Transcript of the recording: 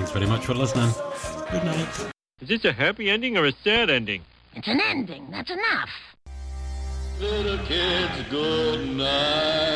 Thanks very much for listening. Good night. Is this a happy ending or a sad ending? It's an ending. That's enough. Little kids, good night.